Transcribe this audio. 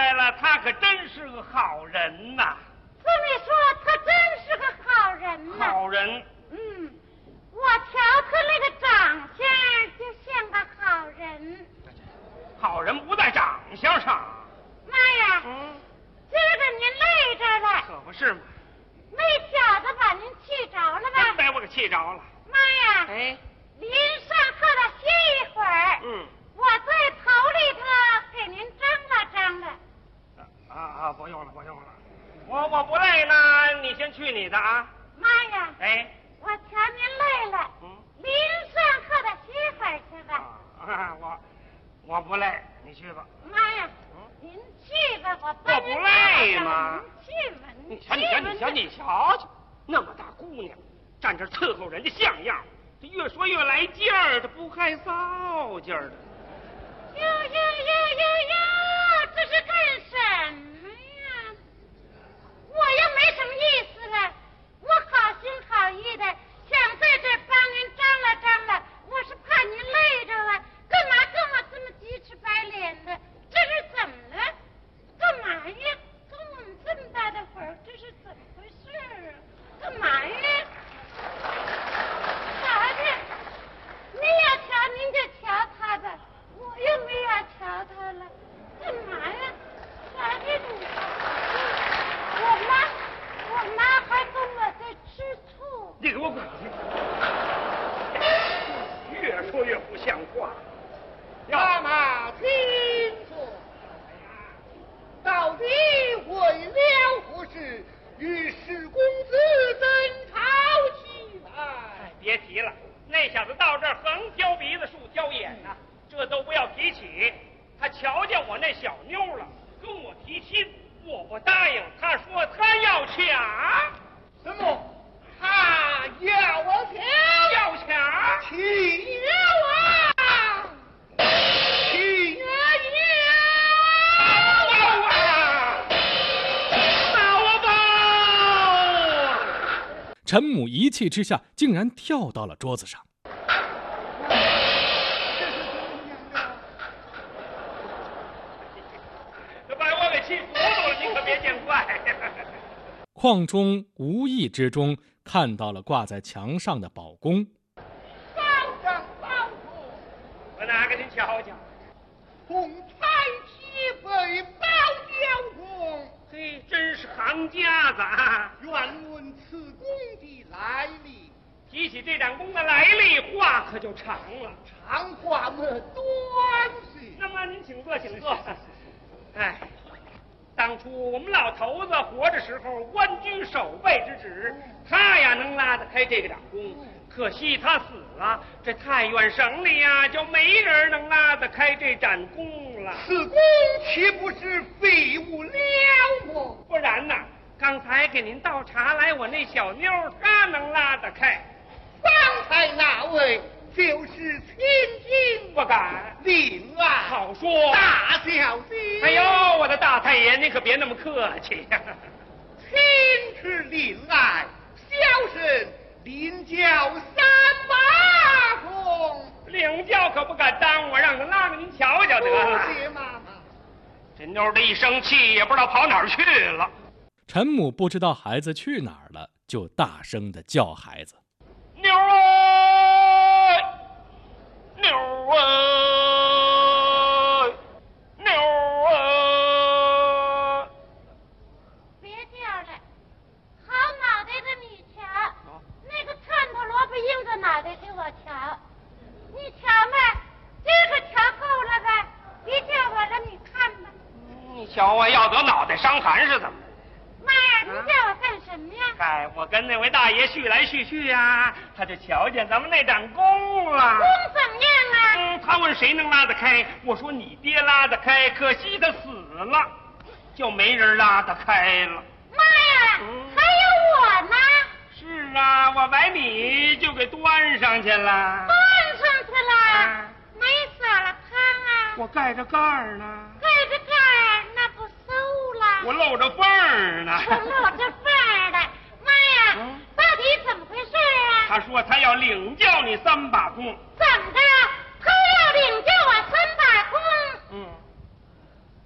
来了，他可真是个好人呐。 这么说，他真是个好人呐。 好人。 我瞧他那个长相就像个好人。 好人不在长相上。 妈呀！今儿个您累着了。 可不是嘛。 没小子把您气着了吧？ 真把我给气着了。 妈呀！ 哎， 您上课了歇一会儿。我在头里头给您张罗张罗。 不用了。我不累呢，你先去你的啊。 妈呀！ 哎， 我瞧您累了。您上课的歇会儿去吧。 我不累，你去吧。 妈呀！您去吧，我不累吗？ 您去吧。 你瞧瞧，那么大姑娘，站这伺候人家像样，这越说越来劲儿，这不害臊劲儿的。 哟，这是干什么呀？我又没什么意思了，我好心好意的想在这帮您张罗张罗，我是怕您累着了，干嘛跟我这么鸡翅白脸的？这是怎么了？干嘛呀？跟我们这么大的会儿，这是怎么回事啊？干嘛呀？孩子，您要瞧您就瞧他吧，我又没要瞧他了，干嘛呀？孩子，你我妈还跟我在吃醋。 你给我滚去！越说越不像话。 妈妈清楚，到底为了何事与史公子争吵起来？ 别提了，那小子到这儿横挑鼻子竖挑眼呐，这都不要提起。他瞧见我那小妞了，跟我提亲，我不答应，他说他要抢。 什么？他要抢？ 要抢？ 起了啊！ 陈母一气之下，竟然跳到了桌子上。 把我给气糊涂了，你可别见怪。 邝忠无意之中看到了挂在墙上的宝弓。 我拿给您瞧瞧。 红彩旗被包雕弓， 嘿，真是行家子啊！ 愿问此弓的来历。 提起这盏弓的来历，话可就长了。 长话么短些。 那么您请坐，请坐。哎，当初我们老头子活着时候，官居守备之职，他呀能拉得开这个盏弓。可惜他死了，这太原省里呀就没人能拉得开这盏弓了。 此弓岂不是废物了么？ 不然呐，刚才给您倒茶来，我那小妞她能拉得开。 方才那位就是千金， 不敢。 令爱好说， 大小姐。 哎呦，我的大太爷，您可别那么客气呀。 亲是令爱，小生领教三把弓。 领教可不敢当，我让他拉给您瞧瞧得了。 谢妈妈。 这妞的一生气，也不知道跑哪儿去了。 陈母不知道孩子去哪儿了，就大声地叫孩子：“ 妞儿，妞儿，妞儿！” 别叫了，好脑袋的你瞧，那个窜头萝卜缨子脑袋给我瞧，你瞧吧，这个瞧够了吧？别叫我了，你看吧。 你瞧我要得脑袋伤寒是怎么？ 妈呀，你叫我干什么呀？ 嗨，我跟那位大爷叙来叙去呀，他就瞧见咱们那盏弓了。 弓怎么样啊？ 他问谁能拉得开，我说你爹拉得开，可惜他死了，就没人拉得开了。 妈呀，还有我呢？ 是啊，我把你就给端上去了。 端上去了？没撒了汤啊？ 我盖着盖儿呢。 盖着盖儿，那不馊了？ 我露着缝儿呢。 我露着缝儿的。妈呀，到底怎么回事啊？ 他说他要领教你三把弓。 怎